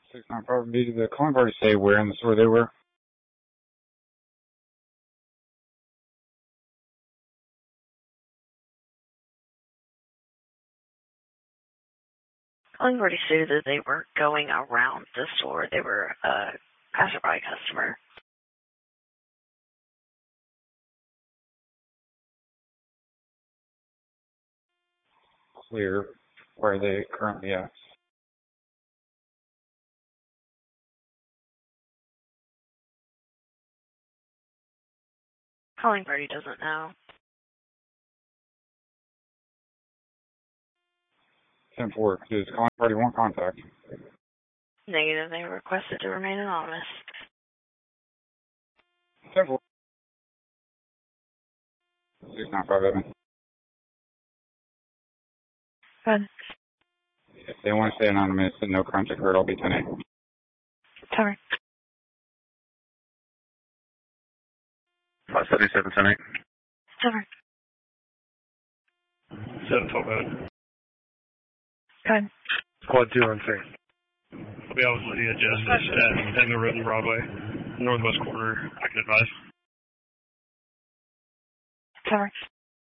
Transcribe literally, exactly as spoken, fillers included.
six nine five, did the calling party say where in the store they were? Calling party stated that they weren't going around the store. They were a passerby customer. Clear. Where are they currently at? Calling party doesn't know. ten four, does calling party want contact? Negative, they requested to remain anonymous. ten four. six nine five, Evan. Good. If they want to stay anonymous and no crime occurred, I'll be ten eight. Sorry. five seventy-seven, ten eight. Sorry. seven twelve, Evan. Good. Squad two on three. We have Lydia Justice at Daniel Road and Broadway, northwest corner. I can advise. Sorry.